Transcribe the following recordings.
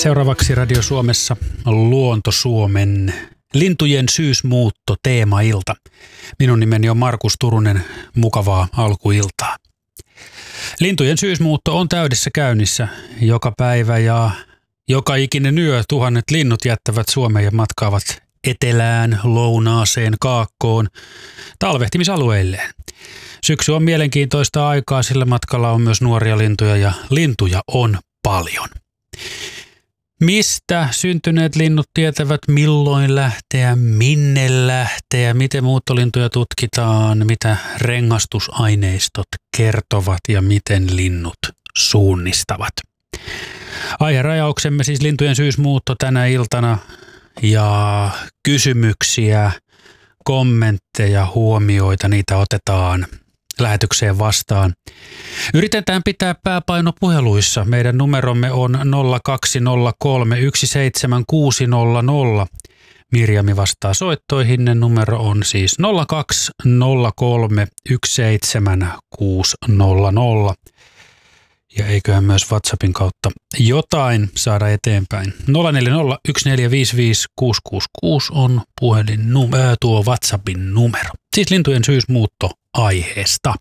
Seuraavaksi Radio Suomessa Luonto Suomen lintujen syysmuutto teemailta. Minun nimeni on Markus Turunen, mukavaa alkuiltaa. Lintujen syysmuutto on täydessä käynnissä joka päivä ja joka ikinen yö tuhannet linnut jättävät Suomeen ja matkaavat etelään, lounaaseen, kaakkoon, talvehtimisalueilleen. Syksy on mielenkiintoista aikaa, sillä matkalla on myös nuoria lintuja ja lintuja on paljon. Mistä syntyneet linnut tietävät, milloin lähteä, minne lähteä, miten muuttolintuja tutkitaan, mitä rengastusaineistot kertovat ja miten linnut suunnistavat. Aiherajauksemme siis lintujen syysmuutto tänä iltana ja kysymyksiä, kommentteja, huomioita, niitä otetaan lähetykseen vastaan. Yritetään pitää pääpaino puheluissa. Meidän numeromme on 0203 17600. Mirjami vastaa soittoihin. Numero on siis 0203 17600. Ja eiköhän myös WhatsAppin kautta jotain saada eteenpäin. 040 1455 666 on tuo WhatsAppin numero. Siis lintujen syysmuutto aiheesta.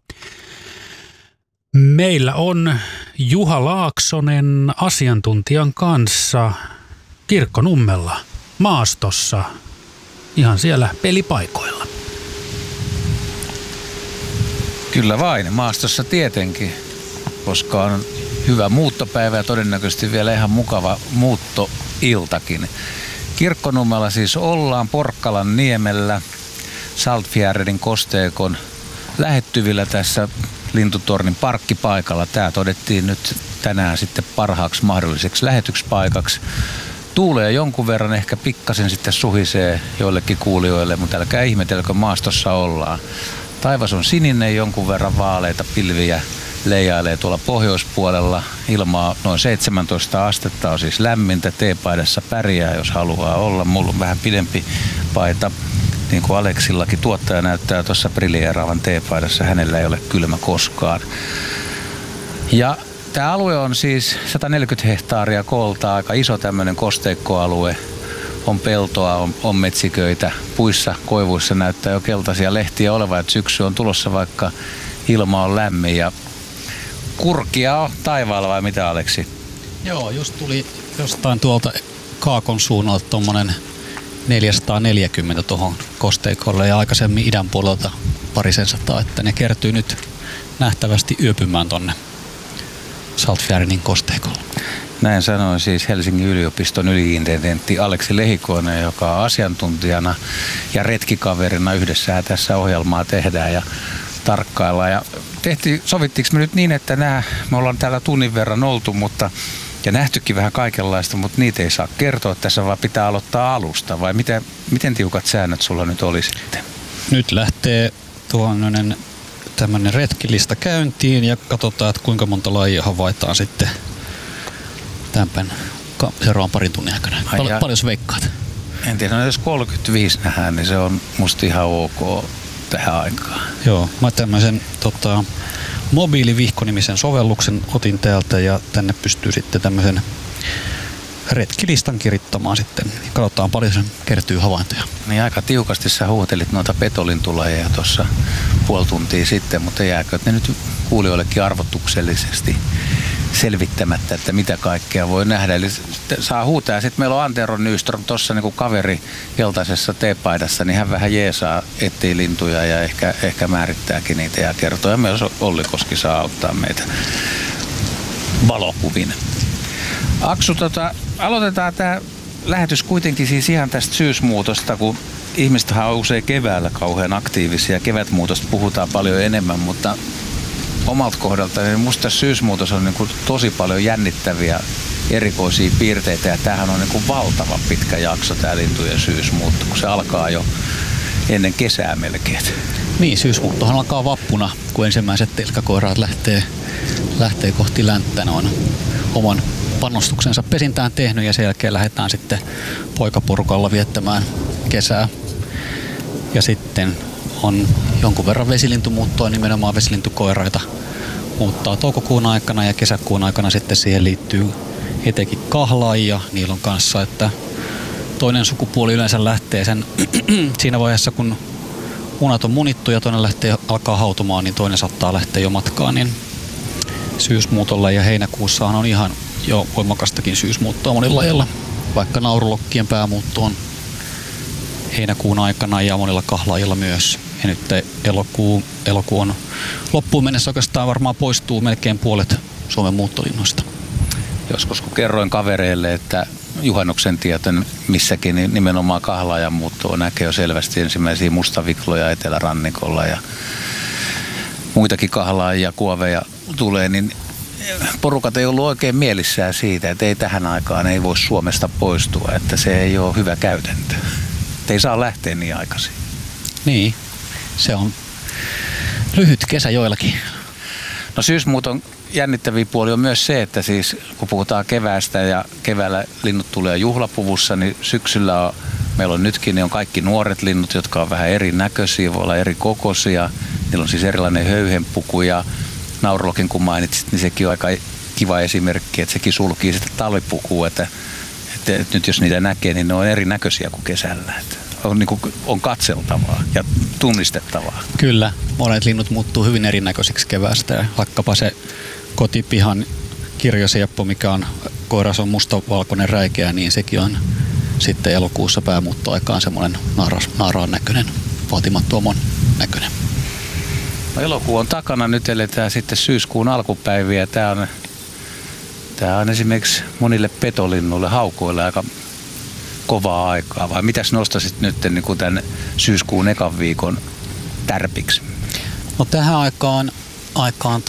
Meillä on Juha Laaksonen asiantuntijan kanssa Kirkkonummella maastossa, ihan siellä pelipaikoilla. Kyllä vain, maastossa tietenkin, koska on hyvä muuttopäivä ja todennäköisesti vielä ihan mukava muuttoiltakin. Kirkkonummella siis ollaan Porkkalan niemellä Saltfjärdin kosteikon lähettyvillä tässä Lintutornin parkkipaikalla. Tämä todettiin nyt tänään sitten parhaaksi mahdolliseksi lähetyspaikaksi. Tuulee jonkun verran, ehkä pikkasen sitten suhisee joillekin kuulijoille, mutta älkää ihmetelkö, maastossa ollaan. Taivas on sininen, jonkun verran vaaleita pilviä leijailee tuolla pohjoispuolella. Ilmaa noin 17 astetta, on siis lämmintä. Teepaidassa pärjää, jos haluaa olla. Mulla on vähän pidempi paita. Niin kuin Aleksillakin, tuottaja näyttää tuossa briljeeraavan teepaidassa. Hänellä ei ole kylmä koskaan. Ja tämä alue on siis 140 hehtaaria koolta, aika iso tämmöinen kosteikkoalue. On peltoa, on metsiköitä, puissa, koivuissa näyttää jo keltaisia lehtiä olevan, että syksy on tulossa, vaikka ilma on lämmin. Ja kurkia on taivaalla, vai mitä, Aleksi? Joo, just tuli jostain tuolta Kaakon suunnalta tuommoinen 440 tuohon kosteikolle ja aikaisemmin idän puolelta parisensataa, että ne kertyy nyt nähtävästi yöpymään tonne Saltfjärdin kosteikolle. Näin sanoi siis Helsingin yliopiston yli-intendentti Aleksi Lehikoinen, joka on asiantuntijana ja retkikaverina. Yhdessä tässä ohjelmaa tehdään ja tarkkaillaan. Ja sovittiinko me nyt niin, että me ollaan täällä tunnin verran oltu, ja nähtykin vähän kaikenlaista, mutta niitä ei saa kertoa tässä, vaan pitää aloittaa alusta. Vai miten tiukat säännöt sulla nyt oli sitten? Nyt lähtee tämmöinen retkilista käyntiin ja katsotaan, että kuinka monta lajia havaitaan sitten tämän seuraavan parin tunnin aikana. Paljon sä veikkaat? En tiedä, jos 35 nähdään, niin se on musta ihan ok tähän aikaan. Joo, mä tämmöisen mobiilivihkonimisen sovelluksen otin täältä ja tänne pystyy sitten tämmöisen retkilistan kirittämään sitten. Katsotaan paljon sen kertyy havaintoja. Niin aika tiukasti sä huutelit noita petolintulajeja tuossa puoli tuntia sitten, mutta jääkö ne nyt kuulijoillekin arvotuksellisesti selvittämättä, että mitä kaikkea voi nähdä. Eli saa huutaa. Sitten meillä on Antero Nyström tuossa niin kaveri keltaisessa teepaidassa, niin hän vähän jeesaa, etsii lintuja ja ehkä määrittääkin niitä ja kertoo. Ja myös Olli Koski saa auttaa meitä valokuvin. Aksu, aloitetaan tämä lähetys kuitenkin siis ihan tästä syysmuutosta, kun ihmistähän on usein keväällä kauhean aktiivisia. Kevätmuutosta puhutaan paljon enemmän, mutta omalta kohdalta niin musta syysmuutos on niin kuin tosi paljon jännittäviä erikoisia piirteitä ja tämähän on niin kuin valtavan pitkä jakso tämä lintujen syysmuutto, kun se alkaa jo ennen kesää melkein. Niin, syysmuuttohan alkaa vappuna, kun ensimmäiset telkkakoiraat lähtee kohti länttä. Ne on oman panostuksensa pesintään tehnyt ja sen jälkeen lähdetään sitten poikaporukalla viettämään kesää. Ja sitten on jonkun verran vesilintumuuttoa, nimenomaan vesilintukoiraita muuttaa toukokuun aikana ja kesäkuun aikana sitten siihen liittyy etenkin kahlaajia. Niillä on kanssa, että toinen sukupuoli yleensä lähtee sen siinä vaiheessa, kun munat on munittu ja toinen alkaa hautumaan, niin toinen saattaa lähteä jo matkaan niin syysmuutolla. Ja heinäkuussahan on ihan jo voimakastakin syysmuuttoa monilla lajeilla, vaikka naurulokkien päämuutto on heinäkuun aikana ja monilla kahlaajilla myös. Ja nyt elokuu on loppuun mennessä oikeastaan varmaan poistuu melkein puolet Suomen muuttolinnoista. Joskus kun kerroin kavereille, että juhannuksen tieten missäkin, niin nimenomaan kahlaajan muuttoa näkee jo selvästi ensimmäisiä mustavikloja etelärannikolla ja muitakin kahlaajia, kuoveja tulee, niin porukat ei ollut oikein mielissään siitä, että ei tähän aikaan ei voi Suomesta poistua, että se ei ole hyvä käytäntö. Että ei saa lähteä niin aikaisin. Niin, se on lyhyt kesä joillakin. No syysmuuton jännittävä puoli on myös se, että siis kun puhutaan keväästä ja keväällä linnut tulee juhlapuvussa, niin syksyllä meillä on nytkin, niin on kaikki nuoret linnut, jotka on vähän erinäköisiä, voi olla eri kokoisia. Niillä on siis erilainen höyhenpuku ja naurulokin kun mainitsit, niin sekin on aika kiva esimerkki, että sekin sulkii sitä talvipukua, että nyt jos niitä näkee, niin ne on erinäköisiä kuin kesällä. On katseltavaa ja tunnistettavaa. Kyllä, monet linnut muuttuu hyvin erinäköisiksi keväästä ja vaikkapa se kotipihan kirjosieppo, mikä on koiras on mustavalkoinen räikeä, niin sekin on sitten elokuussa päämuuttoaikaan semmoinen naaraan näköinen, vaatimattoman näköinen. No, elokuu on takana, nyt eletään sitten syyskuun alkupäiviä. Tämä on esimerkiksi monille petolinnuille, haukoille aika kovaa aikaa, vai mitäs nostasit nyt niin kuin tämän syyskuun ekan viikon tärpiksi? No tähän aikaan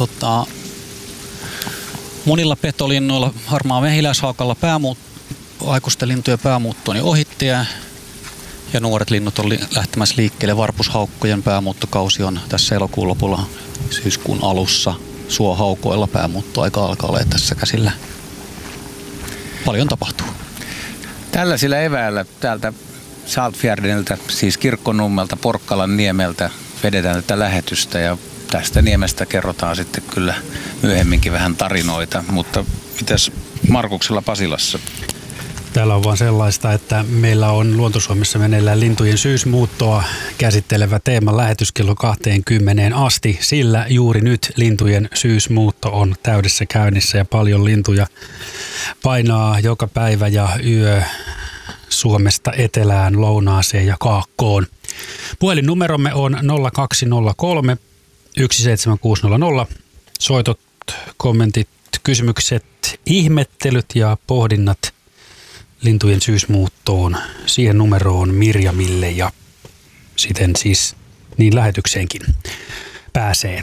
monilla petolinnuilla, harmaa mehiläishaukalla aikuisten lintujen päämuutto on ohitti ja nuoret linnut on lähtemässä liikkeelle. Varpushaukkojen päämuuttokausi on tässä elokuun lopulla syyskuun alussa. Suohaukoilla päämuuttoaika alkaa olla tässä käsillä. Paljon tapahtuu. Tällaisilla eväillä täältä Saltfjärdeniltä, siis Kirkkonummelta, Porkkalan niemeltä vedetään tätä lähetystä ja tästä niemestä kerrotaan sitten kyllä myöhemminkin vähän tarinoita, mutta mitäs Markuksella Pasilassa? Täällä on vaan sellaista, että meillä on Luonto-Suomessa meneillään lintujen syysmuuttoa käsittelevä teema lähetys kello 20 asti, sillä juuri nyt lintujen syysmuutto on täydessä käynnissä ja paljon lintuja painaa joka päivä ja yö Suomesta etelään, lounaaseen ja kaakkoon. Puhelinnumeromme on 0203 17600. Soitot, kommentit, kysymykset, ihmettelyt ja pohdinnat lintujen syysmuuttoon siihen numeroon Mirjamille ja siten siis niin lähetykseenkin pääsee.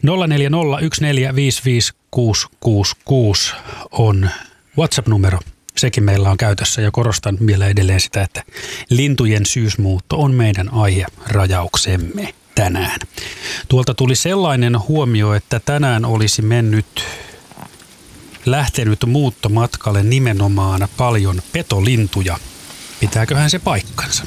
0401455666 on WhatsApp-numero. Sekin meillä on käytössä ja korostan vielä edelleen sitä, että lintujen syysmuutto on meidän aiherajauksemme tänään. Tuolta tuli sellainen huomio, että tänään olisi lähtenyt muuttomatkalle nimenomaan paljon petolintuja. Pitääköhän se paikkansa?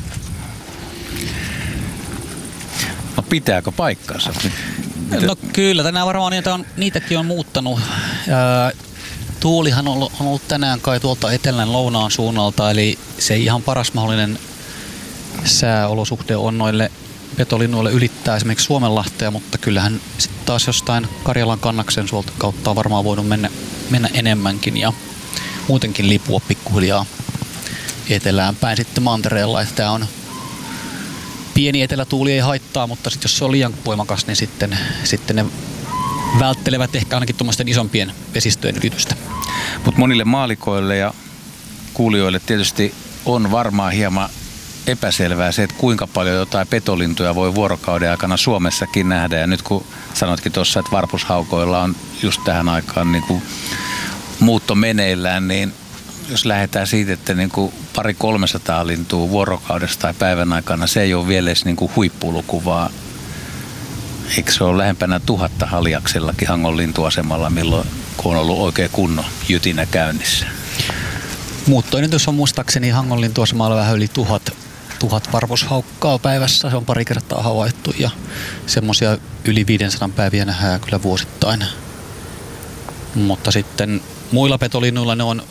No pitääkö paikkansa? No kyllä, tänään varmaan niitäkin on muuttanut. Tuulihan on ollut tänään kai tuolta etelän lounaan suunnalta, eli se ihan paras mahdollinen sääolosuhde on noille petolinnuille ylittää esimerkiksi Suomenlahtea, mutta kyllähän sitten taas jostain Karjalan kannaksen suolta kautta on varmaan voinut mennä enemmänkin ja muutenkin lipua pikkuhiljaa etelään päin sitten mantereella. Että tämä on pieni etelätuuli ei haittaa, mutta sitten jos se on liian voimakas, niin sitten ne välttelevät ehkä ainakin tuommoisten isompien vesistöjen ylitystä. Mutta monille maalikoille ja kuulijoille tietysti on varmaan hieman epäselvää se, että kuinka paljon jotain petolintuja voi vuorokauden aikana Suomessakin nähdä. Ja nyt kun sanoitkin tuossa, että varpushaukoilla on just tähän aikaan niin kuin muutto meneillään, niin jos lähdetään siitä, että niin kuin 200-300 lintua vuorokaudesta tai päivän aikana, se ei ole vielä edes niin kuin huippuluku, vaan eikö se ole lähempänä 1000 Haljaksellakin Hangon lintuasemalla, milloin kun on ollut oikein kunnon jytinä käynnissä? Muuttoennätys on muistaakseni Hangon lintuasemalla vähän yli 1000 varpushaukkaa päivässä. Se on pari kertaa havaittu ja semmoisia yli 500 päiviä nähdään kyllä vuosittain. Mutta sitten muilla petolinnuilla ne on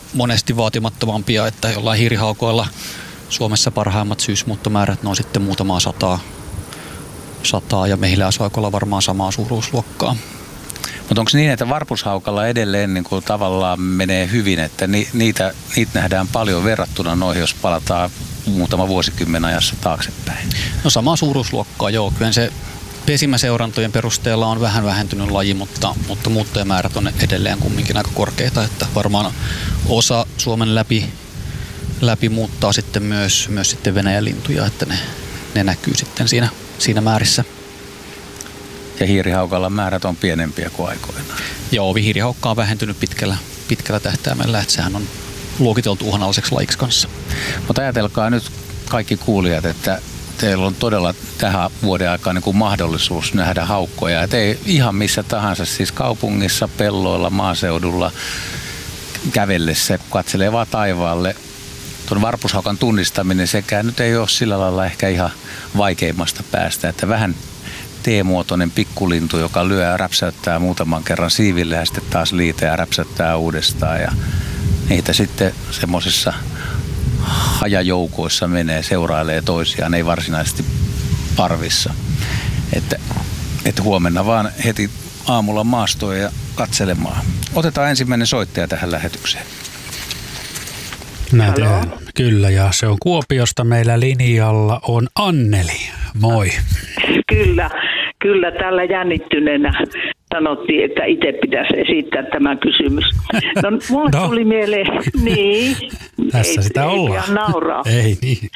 monesti vaatimattomampia, että jollain hiirihaukoilla Suomessa parhaimmat syysmuuttomäärät, ne on sitten muutamaa sataa ja mehiläishaukoilla varmaan samaa suuruusluokkaa. Mutta onko niin, että varpushaukalla edelleen niin kuin tavallaan menee hyvin, että niitä nähdään paljon verrattuna noihin, jos palataan muutama vuosikymmen ajassa taaksepäin? No samaa suuruusluokkaa, joo. Kyllä se pesimäseurantojen perusteella on vähän vähentynyt laji, mutta muuttojamäärät on edelleen kumminkin aika korkeita, että varmaan osa Suomen läpi muuttaa sitten myös sitten Venäjän lintuja, että ne näkyy sitten siinä määrissä. Ja hiirihaukalla määrät on pienempiä kuin aikoinaan. Joo, hiirihaukka on vähentynyt pitkällä tähtäimellä, että sehän on luokiteltu uhanalaiseksi lajiksi kanssa. Mutta ajatelkaa nyt kaikki kuulijat, että teillä on todella tähän vuoden aikaan niin kuin mahdollisuus nähdä haukkoja. Et ei ihan missä tahansa, siis kaupungissa, pelloilla, maaseudulla kävellessä, kun katselee vaan taivaalle. Tuon varpushaukan tunnistaminen sekään nyt ei ole sillä lailla ehkä ihan vaikeimmasta päästä, että vähän T-muotoinen pikkulintu, joka lyö ja räpsäyttää muutaman kerran siiville ja sitten taas liitää ja räpsäyttää uudestaan. Ja niitä sitten semmoisissa hajajoukoissa menee, seurailee toisiaan, ei varsinaisesti parvissa. Että huomenna vaan heti aamulla maastoon ja katselemaan. Otetaan ensimmäinen soittaja tähän lähetykseen. Näin tehdään. Kyllä, ja se on Kuopiosta meillä linjalla on Anneli. Moi. Kyllä tällä jännittyneenä sanottiin, että itse pitäisi esittää tämä kysymys. No, mulle tuli mieleen, niin. Tässä sitä ollaan. Ei nauraa. Ei niin.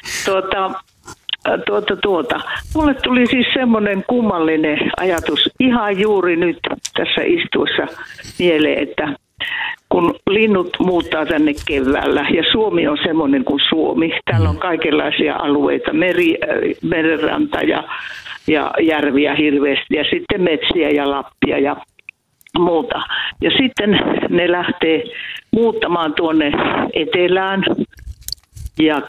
Mulle tuli siis semmoinen kummallinen ajatus ihan juuri nyt tässä istuessa mieleen, että kun linnut muuttaa tänne keväällä ja Suomi on semmoinen kuin Suomi. Täällä on kaikenlaisia alueita, merenranta ja järviä hirveästi ja sitten metsiä ja Lappia ja muuta. Ja sitten ne lähtee muuttamaan tuonne etelään ja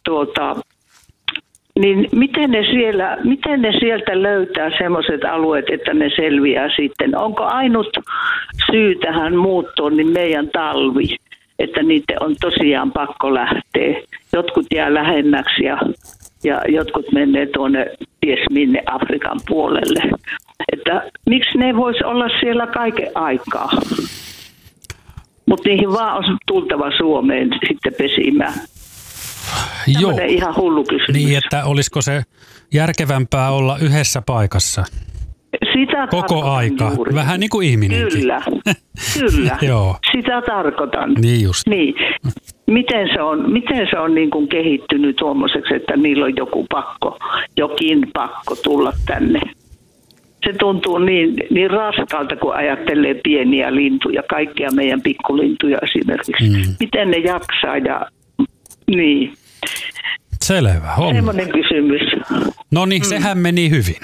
niin miten ne sieltä löytää semmoiset alueet, että ne selviää sitten? Onko ainut syy tähän muuttoon niin meidän talvi, että niiden on tosiaan pakko lähteä? Jotkut jää lähemmäksi ja jotkut menee tuonne ties minne Afrikan puolelle. Että miksi ne vois olla siellä kaiken aikaa? Mutta niihin vaan on tultava Suomeen sitten pesimään. Joo. Ihan hullu kysymys. Niin, että olisiko se järkevämpää olla yhdessä paikassa sitä koko aika? Juuri. Vähän niin kuin ihminenkin. Kyllä. Joo. Sitä tarkoitan. Niin just. Niin. Miten se on niin kuin kehittynyt tuommoiseksi, että niillä on jokin pakko tulla tänne? Se tuntuu niin raskalta, kun ajattelee pieniä lintuja, kaikkia meidän pikkulintuja esimerkiksi. Miten ne jaksaa ja niin. Selvä homma. Semmoinen kysymys. No niin, sehän meni hyvin.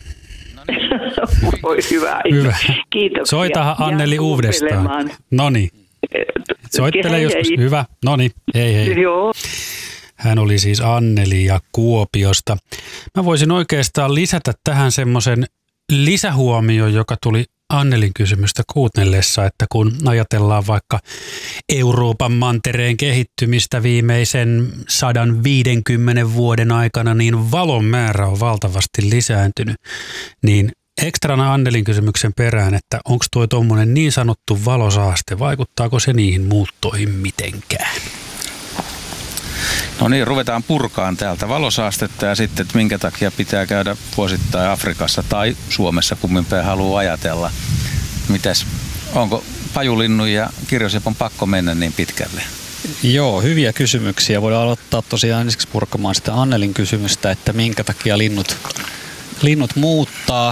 Voi hyvä. Kiitoksia. Soitahan Anneli uudestaan. No niin. Soittele joskus. Hei. Hyvä. No niin, hei. Joo. Hän oli siis Anneli ja Kuopiosta. Mä voisin oikeastaan lisätä tähän semmoisen lisähuomioon, joka tuli Annelin kysymystä kuunnellessa, että kun ajatellaan vaikka Euroopan mantereen kehittymistä viimeisen 150 vuoden aikana, niin valon määrä on valtavasti lisääntynyt. Niin ekstrana Annelin kysymyksen perään, että onko tuo tuommoinen niin sanottu valosaaste, vaikuttaako se niihin muuttoihin mitenkään? No niin, ruvetaan purkaan täältä valosaastetta ja sitten, että minkä takia pitää käydä vuosittain Afrikassa tai Suomessa, kummin päin haluaa ajatella. Onko pajulinnun ja kirjosepon pakko mennä niin pitkälle? Joo, hyviä kysymyksiä. Voidaan aloittaa tosiaan ensiksi purkamaan sitä Annelin kysymystä, että minkä takia linnut muuttaa.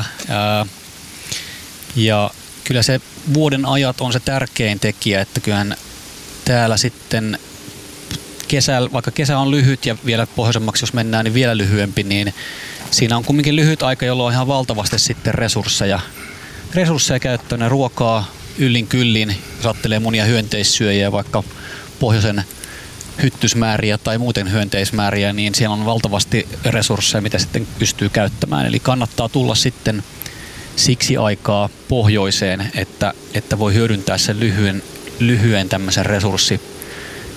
Ja kyllä se vuoden ajat on se tärkein tekijä, että kyllähän täällä sitten vaikka kesä on lyhyt ja vielä pohjoisemmaksi jos mennään, niin vielä lyhyempi, niin siinä on kumminkin lyhyt aika, jolloin on ihan valtavasti sitten resursseja käyttöön, ruokaa yllin kyllin, jos ajattelee monia hyönteissyöjiä, vaikka pohjoisen hyttysmääriä tai muuten hyönteismääriä, niin siellä on valtavasti resursseja, mitä sitten pystyy käyttämään. Eli kannattaa tulla sitten siksi aikaa pohjoiseen, että voi hyödyntää sen lyhyen tämmöisen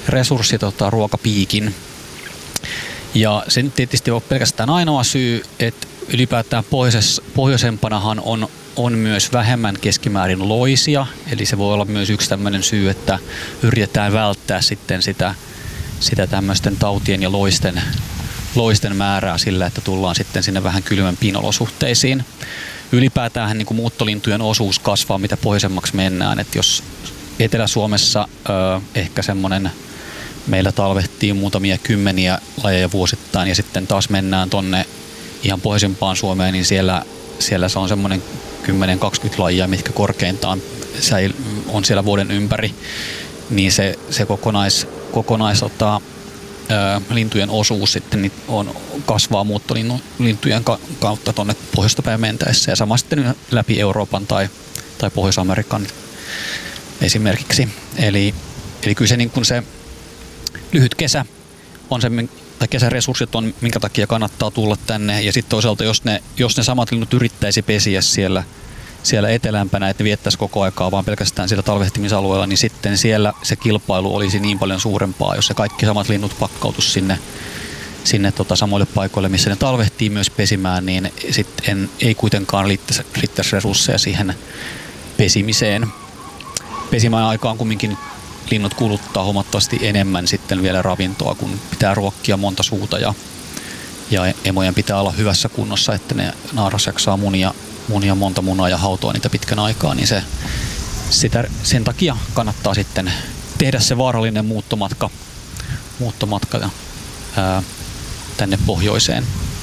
ruokapiikin. Ja se tietysti on pelkästään ainoa syy, että ylipäätään pohjoisempanahan on myös vähemmän keskimäärin loisia, eli se voi olla myös yksi tämmöinen syy, että yritetään välttää sitten sitä tämmöisten tautien ja loisten määrää sillä, että tullaan sitten sinne vähän kylmempiin olosuhteisiin. Ylipäätään niin kuin muuttolintujen osuus kasvaa, mitä pohjoisemmaksi mennään, että jos Etelä-Suomessa ehkä semmoinen meillä talvehtii muutamia kymmeniä lajeja vuosittain ja sitten taas mennään tonne ihan pohjoisempaan Suomeen, niin siellä se on semmoinen 10-20 lajia, mitkä korkeintaan on siellä vuoden ympäri, niin se kokonais lintujen osuus sitten kasvaa muuttolintujen kautta tuonne pohjoista päin mentäessä ja sama sitten läpi Euroopan tai Pohjois-Amerikan esimerkiksi. Eli kyllä se, niin kuin se lyhyt kesä on se, tai kesäresurssit on, minkä takia kannattaa tulla tänne. Ja sitten toisaalta, jos ne samat linnut yrittäisi pesiä siellä etelämpänä, että ne viettäisi koko aikaa vaan pelkästään siellä talvehtimisalueella, niin sitten siellä se kilpailu olisi niin paljon suurempaa, jos se kaikki samat linnut pakkautus sinne samoille paikoille, missä ne talvehtii myös pesimään, niin sitten ei kuitenkaan riittäisi resursseja siihen pesimiseen. Pesimään aikaan kumminkin linnut kuluttaa huomattavasti enemmän sitten vielä ravintoa, kun pitää ruokkia monta suuta ja emojen pitää olla hyvässä kunnossa, että ne naaras jaksaa munia monta munaa ja hautoa niitä pitkän aikaa, niin sen takia kannattaa sitten tehdä se vaarallinen muuttomatka tänne pohjoiseen.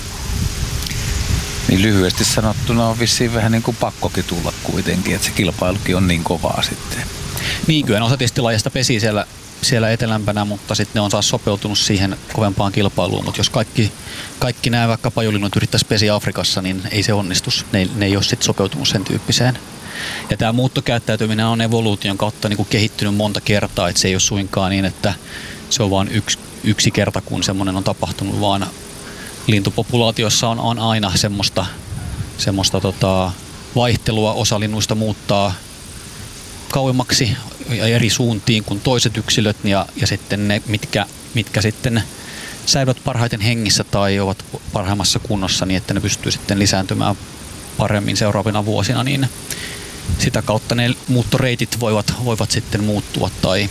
Niin lyhyesti sanottuna on vissiin vähän niin kuin pakkokin tulla kuitenkin, että se kilpailukin on niin kovaa sitten. Niin, kyllä osa tietysti lajista pesii siellä etelämpänä, mutta sitten ne on taas sopeutunut siihen kovempaan kilpailuun. Mutta jos kaikki nämä vaikka pajulinnut yrittäisi pesiä Afrikassa, niin ei se onnistus. Ne ei ole sitten sopeutunut sen tyyppiseen. Ja tämä muuttokäyttäytyminen on evoluution kautta niin kuin kehittynyt monta kertaa, että se ei ole suinkaan niin, että se on vain yksi kerta, kun semmoinen on tapahtunut, vaan lintupopulaatiossa on aina semmoista vaihtelua. Osa linnuista muuttaa kauemmaksi ja eri suuntiin kuin toiset yksilöt ja sitten ne, mitkä sitten säilyvät parhaiten hengissä tai ovat parhaimmassa kunnossa niin, että ne pystyy sitten lisääntymään paremmin seuraavina vuosina, niin sitä kautta ne muuttoreitit voivat sitten muuttua tai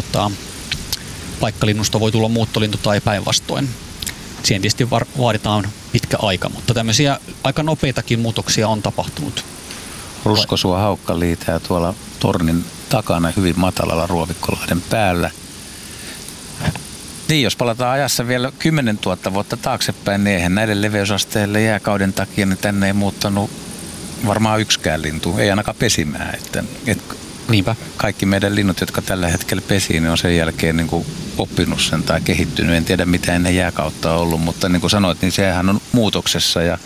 paikkalinnusta voi tulla muuttolintu tai päinvastoin. Siihen tietysti vaaditaan pitkä aika, mutta tämmöisiä aika nopeitakin muutoksia on tapahtunut. Ruskosua haukka liitää tuolla tornin takana hyvin matalalla Ruovikkolahden päällä. Niin, jos palataan ajassa vielä 10 000 vuotta taaksepäin, niin eihän näille leveysasteille jääkauden takia niin tänne ei muuttanut varmaan yksikään lintu, ei ainakaan pesimään. Niinpä. Kaikki meidän linnut, jotka tällä hetkellä pesii, niin on sen jälkeen niin kuin oppinut sen tai kehittynyt. En tiedä, mitä ennen jääkautta on ollut, mutta niin kuin sanoit, niin sehän on muutoksessa. Ja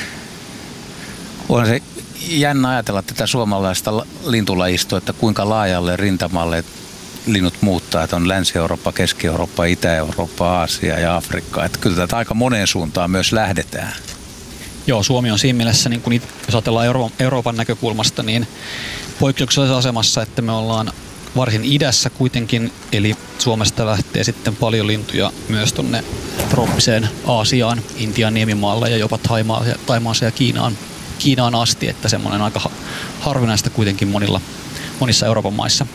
on se jännä ajatella tätä suomalaista lintulajistoa, että kuinka laajalle rintamalle linnut muuttaa, että on Länsi-Eurooppa, Keski-Eurooppa, Itä-Eurooppa, Aasia ja Afrikka. Että kyllä tätä aika moneen suuntaan myös lähdetään. Joo, Suomi on siinä mielessä, niin kun jos ajatellaan Euroopan näkökulmasta, niin poikkeuksellisessa asemassa, että me ollaan varsin idässä kuitenkin, eli Suomesta lähtee sitten paljon lintuja myös tuonne trooppiseen Aasiaan, Intian niemimaalle ja jopa Thaimaaseen ja Kiinaan asti, että semmoinen aika harvinaista kuitenkin monissa Euroopan maissa.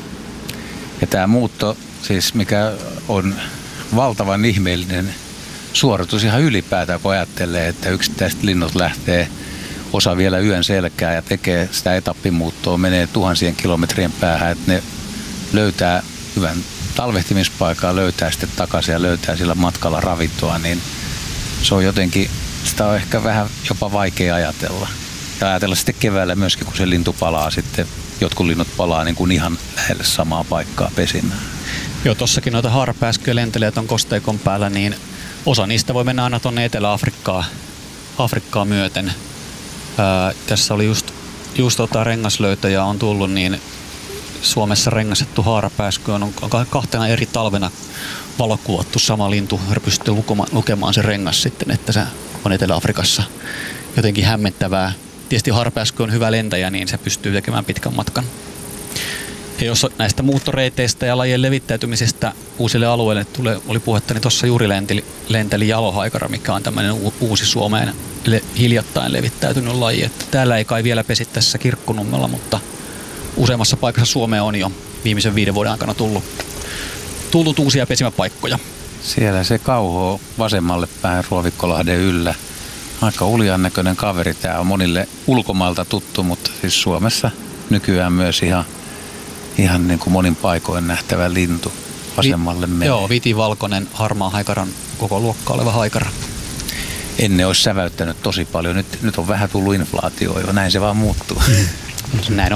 Ja tämä muutto, siis mikä on valtavan ihmeellinen suoritus ihan ylipäätään, kun ajattelee, että yksittäiset linnut lähtee osa vielä yön selkää ja tekee sitä etappimuuttoa, menee tuhansien kilometrien päähän, että ne löytää hyvän talvehtimispaikan, löytää sitten takaisin ja löytää sillä matkalla ravintoa, niin se on jotenkin, sitä on ehkä vähän jopa vaikea ajatella. Ja ajatella sitten keväällä myöskin, kun se lintu palaa sitten, jotkut linnut palaa niin kuin ihan lähelle samaa paikkaa pesimään. Joo, tossakin noita haarapääskyjä lentelee ton kosteikon päällä, niin osa niistä voi mennä aina tuonne Etelä-Afrikkaan myöten. Tässä oli just rengaslöytöjä on tullut, niin Suomessa rengastettu haarapääsky on kahtena eri talvena valokuvattu sama lintu. Pystyy lukemaan se rengas sitten, että se on Etelä-Afrikassa. Jotenkin hämmentävää. Tietysti haarapääsky on hyvä lentäjä, niin se pystyy tekemään pitkän matkan. Ja jos näistä muuttoreiteistä ja lajien levittäytymisestä uusille alueille oli puhetta, niin tuossa juuri lenteli jalohaikara, mikä on tämmöinen uusi Suomeen hiljattain levittäytynyt laji. Että täällä ei kai vielä pesi tässä Kirkkonummella, mutta useammassa paikassa Suomea on jo viimeisen 5 vuoden aikana tullut uusia pesimäpaikkoja. Siellä se kauhoo vasemmalle päin Ruovikkolahden yllä. Aika uljan näköinen kaveri. Tämä on monille ulkomailta tuttu, mutta siis Suomessa nykyään myös ihan niin kuin monin paikoin nähtävä lintu vasemmalle menee. Joo, vitivalkoinen harmaa haikaran koko luokka oleva haikara. Ennen olisi säväyttänyt tosi paljon. Nyt on vähän tullut inflaatio jo. Näin se vaan muuttuu. Näin on.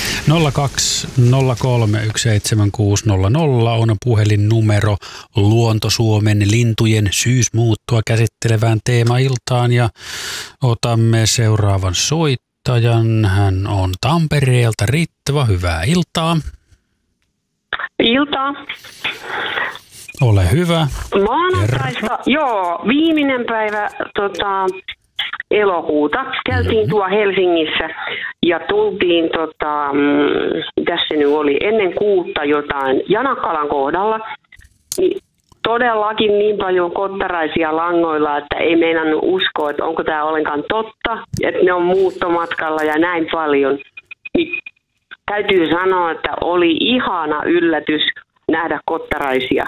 0203176600 on puhelinnumero Luonto-Suomen lintujen syysmuuttoa käsittelevään teemailtaan ja otamme seuraavan soittajan. Hän on Tampereelta. Riittävä hyvää iltaa. Iltaa. Ole hyvä. Maanantaista, viimeinen päivä elokuuta. Käytiin tuo Helsingissä ja tultiin, mitäs se nyt oli, ennen 6 jotain Janakkalan kohdalla. Niin todellakin niin paljon kottaraisia langoilla, että ei meinannut uskoa, että onko tämä ollenkaan totta, että ne on muuttomatkalla ja näin paljon. Niin täytyy sanoa, että oli ihana yllätys nähdä kottaraisia.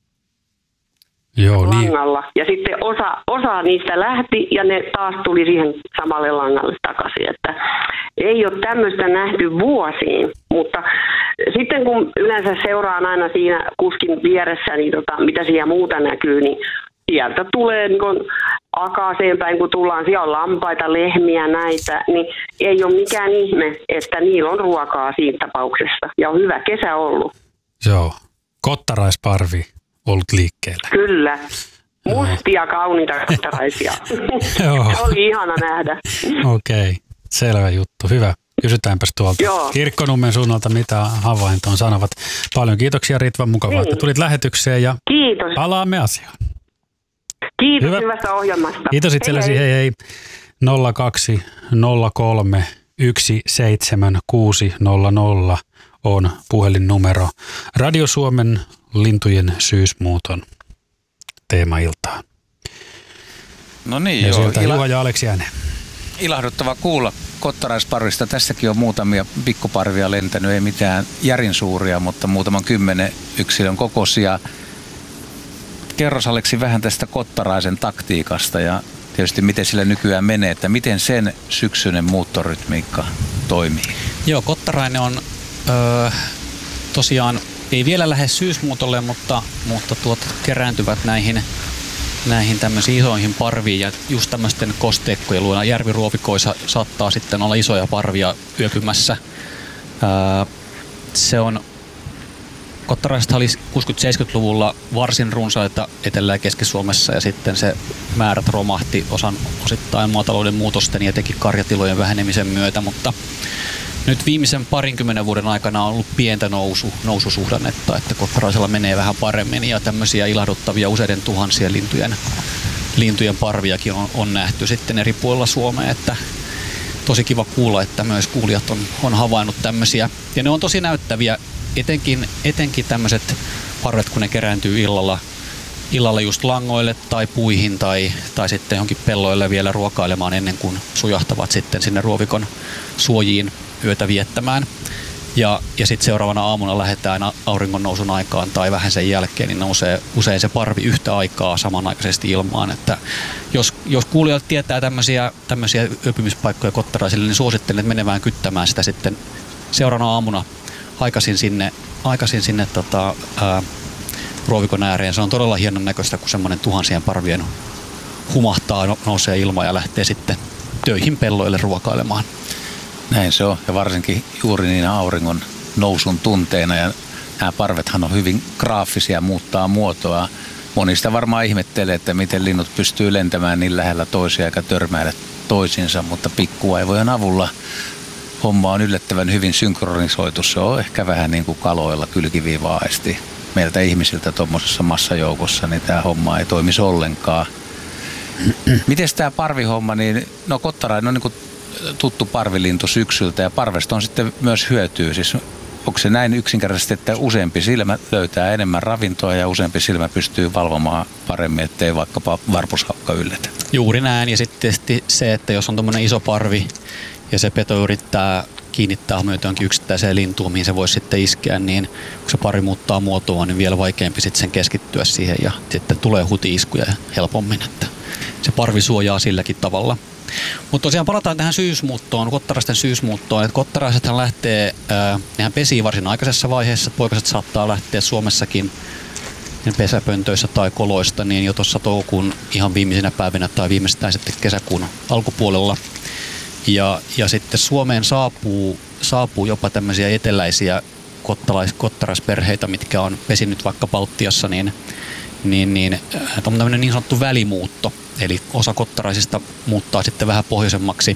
Joo, niin. Langalla. Ja sitten osa niistä lähti ja ne taas tuli siihen samalle langalle takaisin. Että ei ole tämmöistä nähty vuosiin, mutta sitten kun yleensä seuraan aina siinä kuskin vieressä, niin mitä siellä muuta näkyy, niin sieltä tulee niin akaaseen päin, kun tullaan, siellä on lampaita, lehmiä, näitä, niin ei ole mikään ihme, että niillä on ruokaa siinä tapauksessa. Ja on hyvä kesä ollut. Joo, kottaraisparvi ollut liikkeellä. Kyllä. Mustia, kauniita kottaraisia. Joo. Se oli ihana nähdä. Okei, selvä juttu. Hyvä. Kysytäänpäs tuolta Kirkkonummen suunnalta, mitä havaintoon sanovat. Paljon kiitoksia Ritva, mukavaa, että tulit lähetykseen ja Kiitos. palaamme asiaan. Kiitos hyvästä ohjelmasta. Kiitos itsellesi, hei. 0203 17600 on puhelinnumero Radio Suomen lintujen syysmuuton teemailtaan. No niin, ja sieltä Juha ja Aleksi ääneen. Ilahduttava kuulla kottaraisparvista. Tässäkin on muutamia pikkuparvia lentänyt, ei mitään järin suuria, mutta muutaman 10 yksilön kokoisia. Kerros Aleksi vähän tästä kottaraisen taktiikasta ja tietysti miten sillä nykyään menee, että miten sen syksyinen muuttorytmiikka toimii. Joo, kottarainen on tosiaan ei vielä lähde syysmuutolle, mutta kerääntyvät näihin tämmöisiin isoihin parviin ja just tämmöisten kosteikkojen luona järviruovikoissa saattaa sitten olla isoja parvia yöpymässä. Se on Kottaraiset oli 60-70-luvulla varsin runsaita Etelä- ja Keski-Suomessa ja sitten se määrät romahti osittain maatalouden muutosten ja teki karjatilojen vähenemisen myötä, mutta nyt viimeisen 20 vuoden aikana on ollut pientä noususuhdannetta, että kottaraisella menee vähän paremmin ja tämmöisiä ilahduttavia useiden tuhansien lintujen parviakin on nähty sitten eri puolilla Suomea, että tosi kiva kuulla, että myös kuulijat on havainnut tämmöisiä ja ne on tosi näyttäviä, etenkin tämmöiset parvet, kun ne kerääntyy illalla just langoille tai puihin tai sitten johonkin pelloille vielä ruokailemaan ennen kuin sujahtavat sitten sinne ruovikon suojiin yötä viettämään. Ja sitten seuraavana aamuna lähdetään auringon nousun aikaan tai vähän sen jälkeen, niin nousee usein se parvi yhtä aikaa samanaikaisesti ilmaan. Että jos kuulijat tietää tämmöisiä yöpymispaikkoja kottaraisille, niin suosittelen, että menevään kyttämään sitä sitten seuraavana aamuna aikaisin sinne ruovikon ääreen. Se on todella hienon näköistä, kun semmoinen tuhansien parvien humahtaa, nousee ilmaan ja lähtee sitten töihin pelloille ruokailemaan. Näin se on, ja varsinkin juuri niin auringon nousun tunteina, ja nämä parvethan on hyvin graafisia, muuttaa muotoa. Monista varmaan ihmettelee, että miten linnut pystyy lentämään niin lähellä toisia eikä törmäillä toisiinsa, mutta pikkuaivojen avulla homma on yllättävän hyvin synkronisoitu. Se on ehkä vähän niin kuin kaloilla kylkiviiva-aisti. Meiltä ihmisiltä tuommoisessa massajoukossa, niin tämä homma ei toimisi ollenkaan. Miten tämä parvihomma, niin kottarainen on niin kuin tuttu parvilintu syksyltä ja parvesta on sitten myös hyötyä. Siis onko se näin yksinkertaisesti, että useampi silmä löytää enemmän ravintoa ja useampi silmä pystyy valvomaan paremmin, ettei vaikkapa varpushaukka yllätä? Juuri näin. Ja sitten se, että jos on tuommoinen iso parvi ja se peto yrittää kiinnittää huomiota jonkin yksittäiseen lintuun, mihin se voisi sitten iskeä, niin kun se pari muuttaa muotoa, niin vielä vaikeampi sitten sen keskittyä siihen ja sitten tulee huti-iskuja helpommin. Että se parvi suojaa silläkin tavalla. Mutta tosiaan palataan tähän syysmuuttoon, kottaraisten syysmuuttoon. Että kottaraisethan lähtee, nehän pesii varsin aikaisessa vaiheessa. Poikaset saattaa lähteä Suomessakin pesäpöntöissä tai koloista niin jo tuossa toukokuun ihan viimeisinä päivinä tai viimeistään sitten kesäkuun alkupuolella. Ja sitten Suomeen saapuu jopa tämmöisiä eteläisiä kottaraisperheitä, mitkä on pesinyt vaikka Baltiassa, niin on tämmöinen niin sanottu välimuutto. Eli osa kottaraisista muuttaa sitten vähän pohjoisemmaksi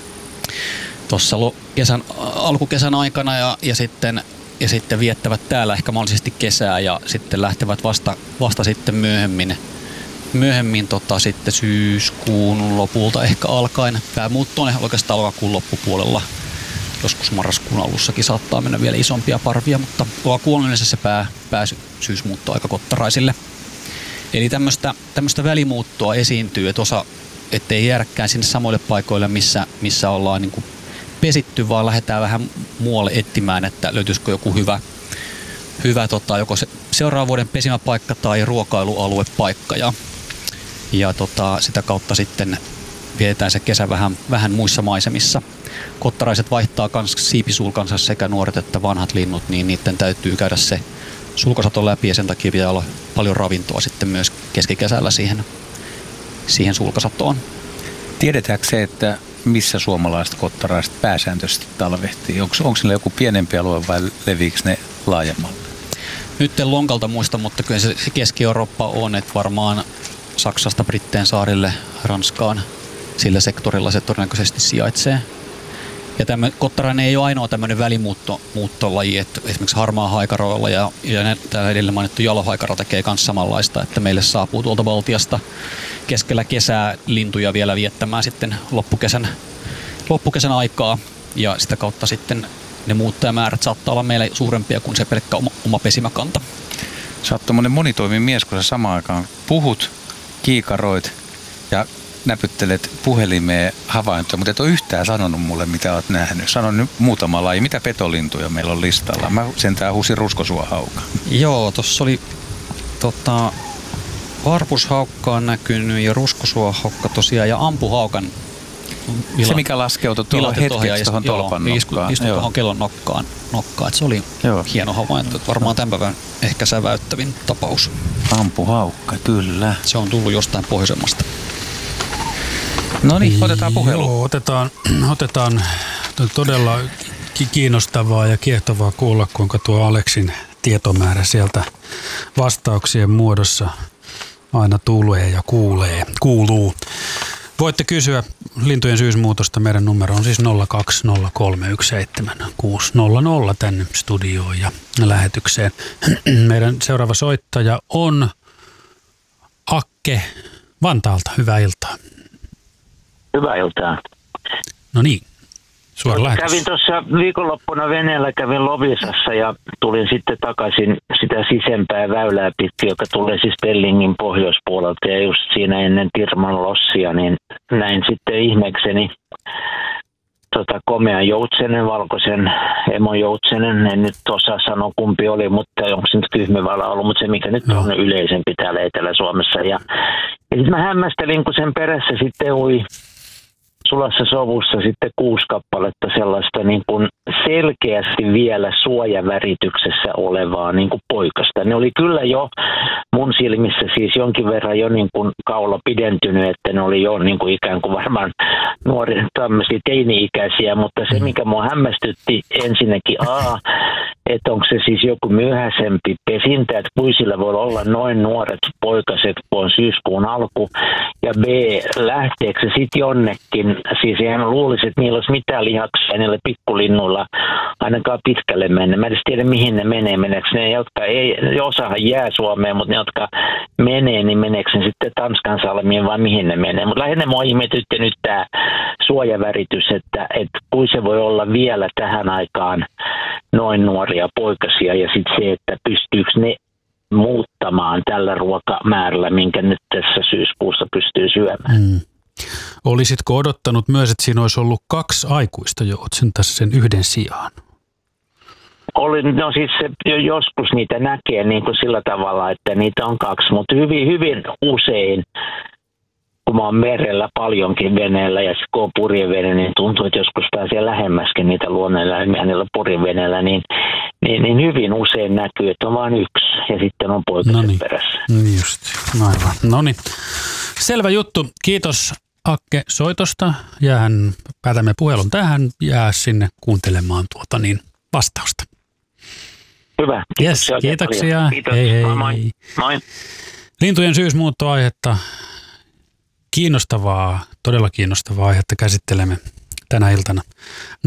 tuossa alkukesän aikana ja sitten viettävät täällä ehkä mahdollisesti kesää ja sitten lähtevät vasta sitten myöhemmin sitten syyskuun lopulta ehkä alkaen. Päämuutto on oikeastaan lokakuun loppupuolella. Joskus marraskuun alussakin saattaa mennä vielä isompia parvia, mutta lokakuun on yleensä se pääsyysmuutto aika kottaraisille. Eli tämmöistä välimuuttoa esiintyy, että ettei jäädäkään sinne samoille paikoille, missä ollaan niin kuin pesitty, vaan lähdetään vähän muualle etsimään, että löytyisikö joku hyvä joko seuraavan vuoden pesimäpaikka tai ruokailualuepaikka. Ja sitä kautta sitten vietetään se kesä vähän muissa maisemissa. Kottaraiset vaihtaa myös siipisulkansa sekä nuoret että vanhat linnut, niin niiden täytyy käydä se sulkasato läpi ja sen takia pitää olla paljon ravintoa sitten myös keskikesällä siihen sulkasatoon. Tiedetäänkö se, että missä suomalaiset kottaraiset pääsääntöisesti talvehtii? Onko sillä joku pienempi alue vai leviikö ne laajemmalle? Nyt en lonkalta muista, mutta kyllä se Keski-Eurooppa on, että varmaan Saksasta Britteen saarille, Ranskaan, sillä sektorilla se todennäköisesti sijaitsee. Ja kottarainen ei ole ainoa tämmöinen välimuuttolaji, että esimerkiksi harmaa haikaroilla ja täällä edellä mainittu jalohaikaro tekee myös samanlaista, että meille saapuu tuolta Baltiasta keskellä kesää lintuja vielä viettämään sitten loppukesän aikaa ja sitä kautta sitten ne muuttajamäärät saattaa olla meille suurempia kuin se pelkkä oma pesimäkanta. Sä oot tommonen monitoimimies, kun sä samaan aikaan puhut, kiikaroit ja näpyttelet puhelimeen havaintoja, mutta et ole yhtään sanonut mulle, mitä oot nähnyt. Sano nyt muutama laji. Mitä petolintuja meillä on listalla? Mä sentään huusin ruskosuohauka. Joo, tossa oli varpushaukka on näkynyt ja ruskosuohaukka tosiaan ja ampuhaukan. Se mikä laskeutui tuolla hetkeksi tuohon tolpan nokkaan. Istui tuohon kellon nokkaan. Se oli hieno havainto. Varmaan tämän päivän ehkä säväyttävin tapaus. Ampuhaukka, kyllä. Se on tullut jostain pohjoisemmasta. No niin, otetaan puhelu. Joo, otetaan todella kiinnostavaa ja kiehtovaa kuulla, kuinka tuo Aleksin tietomäärä sieltä vastauksien muodossa aina tulee ja kuuluu. Voitte kysyä lintujen syysmuutosta. Meidän numero on siis 020317600 tänne studioon ja lähetykseen. Meidän seuraava soittaja on Akke Vantaalta. Hyvää iltaa. Hyvää iltaa. No niin, suora lähetys. Kävin tuossa viikonloppuna veneellä, kävin Loviisassa ja tulin sitten takaisin sitä sisempää väylää pitkin, joka tulee siis Pellingin pohjoispuolelta ja just siinä ennen Tirman lossia, niin näin sitten ihmeekseni komean joutsenen, valkoisen emojoutsenen, en nyt osaa sanoa kumpi oli, mutta onko se nyt kyhmyvällä ollut, mutta se mikä nyt on yleisempi täällä Etelä-Suomessa. Ja sitten mä hämmästelin, kun sen perässä sitten ui sulassa sovussa sitten 6 kappaletta sellaista niin kuin selkeästi vielä suojavärityksessä olevaa niin kuin poikasta. Ne oli kyllä jo mun silmissä siis jonkin verran jo niin kuin kaula pidentynyt, että ne oli jo niin kuin ikään kuin varmaan nuoria tämmöisiä teini-ikäisiä, mutta se mikä mua hämmästytti ensinnäkin että onko se siis joku myöhäisempi pesintä, että kuisilla voi olla noin nuoret poikaset, kun on syyskuun alku, ja B, lähteekö se sitten jonnekin, siis ihan luulisi, että niillä olisi mitään lihaksia niillä pikkulinnuilla ainakaan pitkälle mennä. Mä en tiedä, mihin ne menee. Meneekö ne, jotka ei, osahan jää Suomeen, mutta ne, jotka menee, niin meneekö ne sitten Tanskan salmiin vai mihin ne menee. Mutta lähinnä mua ihmetytti nyt tämä suojaväritys, että kuin se voi olla vielä tähän aikaan noin nuoria poikasia ja sitten se, että pystyykö ne muuttamaan tällä ruokamäärällä, minkä nyt tässä syyskuussa pystyy syömään. Olisitko odottanut myös, että siinä olisi ollut 2 aikuista joutsenta sen yhden sijaan? No siis joskus niitä näkee niin kuin sillä tavalla, että niitä on 2, mutta hyvin usein, kun mä oon merellä paljonkin veneellä ja kun on purjevene, niin tuntuu, että joskus pääsee lähemmäskin niitä luonnoneläimiä niillä purjevennellä, niin hyvin usein näkyy, että on vain 1 ja sitten on poikaset perässä. Niin just, aivan. Noniin. Selvä juttu. Kiitos Akke soitosta. Päätämme puhelun tähän. Jää sinne kuuntelemaan vastausta. Hyvä. Kiitoksia. Kiitos. Hei. Moi. Lintujen syysmuuttoaihetta. Todella kiinnostavaa aihetta käsittelemme tänä iltana. 020317600.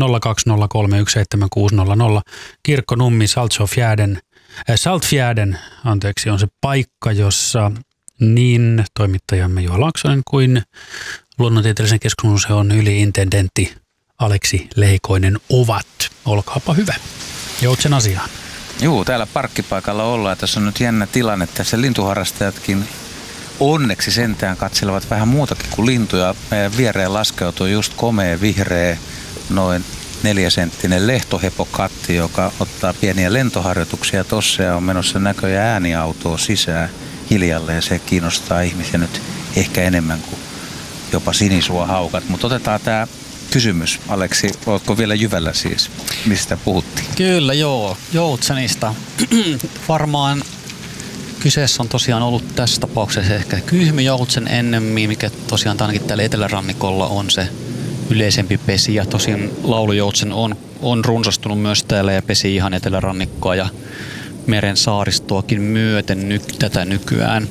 Kirkkonummi Saltfjärden on se paikka, jossa niin toimittajamme Juha Laaksonen kuin Luonnontieteellisen keskusmuseon yli-intendentti Aleksi Leikoinen ovat. Olkaapa hyvä. Joutsen asiaan. Juu, täällä parkkipaikalla ollaan. Tässä on nyt jännä tilanne. Tässä lintuharrastajatkin onneksi sentään katselevat vähän muutakin kuin lintuja. Meidän viereen laskeutuu just komea vihreä, noin 4-senttinen lehtohepokatti, joka ottaa pieniä lentoharjoituksia tossa ja on menossa näköjään ääniautoa sisään hiljalleen. Se kiinnostaa ihmisiä nyt ehkä enemmän kuin jopa sinisuohaukat. Mutta otetaan tämä kysymys. Aleksi, oletko vielä jyvällä siis? Mistä puhuttiin? Kyllä, joo. Joutsenista. Varmaan kyseessä on tosiaan ollut tässä tapauksessa ehkä kyhmyjoutsen ennemmin, mikä tosiaan ainakin täällä etelärannikolla on se yleisempi pesijä. Tosiaan laulujoutsen on runsastunut myös täällä ja pesi ihan etelärannikkoa ja meren saaristoakin myöten tätä nykyään.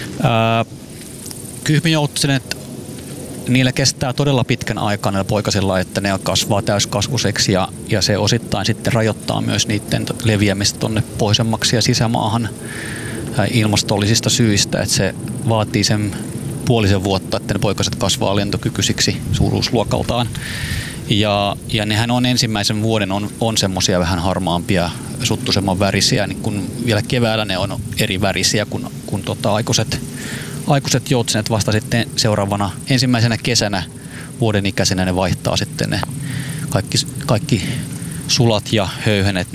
Kyhmyjoutsenet, niillä kestää todella pitkän aikaa näillä poikasilla, että ne kasvaa täyskasvuseksi ja se osittain sitten rajoittaa myös niiden leviämistä tuonne pohjoisemmaksi ja sisämaahan ilmastollisista syistä, että se vaatii sen puolisen vuotta, että ne poikaset kasvaa lentokykyisiksi suuruusluokaltaan. Ja nehän on ensimmäisen vuoden on semmoisia vähän harmaampia, suttusemman värisiä, niin kun vielä keväällä ne on eri värisiä kuin aikuiset joutsenet vasta sitten seuraavana ensimmäisenä kesänä vuoden ikäisenä ne vaihtaa sitten ne kaikki sulat ja höyhenet